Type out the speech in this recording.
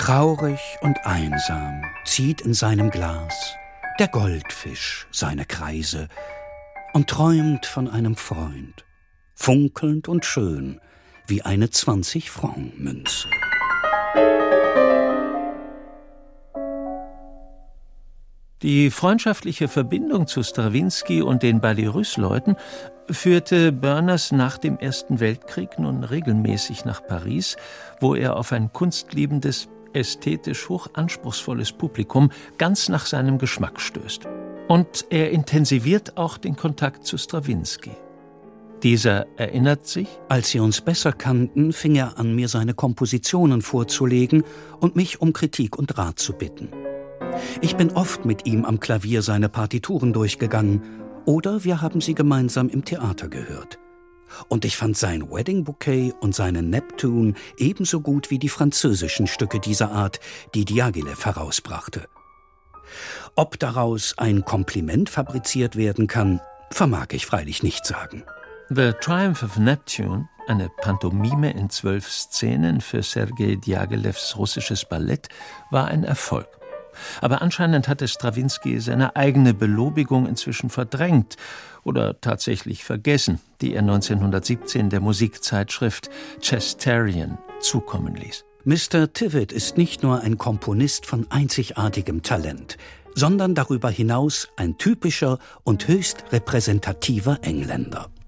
Traurig und einsam zieht in seinem Glas der Goldfisch seine Kreise und träumt von einem Freund, funkelnd und schön wie eine 20-Franc-Münze. Die freundschaftliche Verbindung zu Strawinski und den Ballyrus-Leuten führte Berners nach dem Ersten Weltkrieg nun regelmäßig nach Paris, wo er auf ein kunstliebendes, ästhetisch hochanspruchsvolles Publikum ganz nach seinem Geschmack stößt. Und er intensiviert auch den Kontakt zu Strawinski. Dieser erinnert sich: Als wir uns besser kannten, fing er an, mir seine Kompositionen vorzulegen und mich um Kritik und Rat zu bitten. Ich bin oft mit ihm am Klavier seine Partituren durchgegangen oder wir haben sie gemeinsam im Theater gehört. Und ich fand sein Wedding Bouquet und seinen Neptune ebenso gut wie die französischen Stücke dieser Art, die Diaghilev herausbrachte. Ob daraus ein Kompliment fabriziert werden kann, vermag ich freilich nicht sagen. The Triumph of Neptune, eine Pantomime in 12 Szenen für Sergei Diaghilevs russisches Ballett, war ein Erfolg. Aber anscheinend hatte Strawinski seine eigene Belobigung inzwischen verdrängt oder tatsächlich vergessen, die er 1917 der Musikzeitschrift Chesterian zukommen ließ. Mr. Tivett ist nicht nur ein Komponist von einzigartigem Talent, sondern darüber hinaus ein typischer und höchst repräsentativer Engländer.